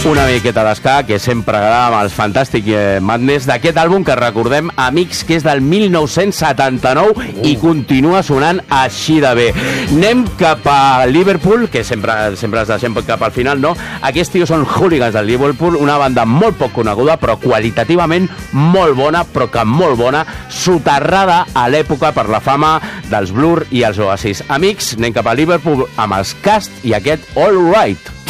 Una miqueta d'esca que sempre agrada amb els Fantastic Madness d'aquest àlbum que recordem, Amics, que és del 1979 i continua sonant així de bé. Anem cap a Liverpool, que sempre es deixem cap al final, no? Aquests tios són Hooligans del Liverpool, una banda molt poc coneguda, però qualitativament molt bona, però que molt bona, soterrada a l'època per la fama dels Blur i els Oasis. Amics, anem cap a Liverpool amb els Cast i aquest All Right.